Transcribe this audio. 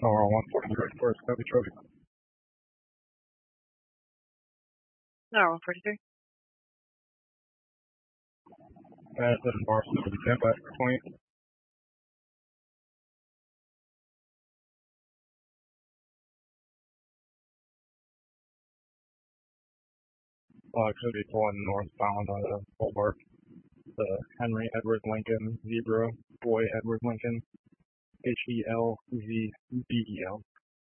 Tower 143 first, copy trophy. Tower 143. Madison and Barstow to be 10 back, point. Should be pulling northbound on the Bulwark. The Henry Edward Lincoln Zebra, Boy Edward Lincoln, HELZBEL.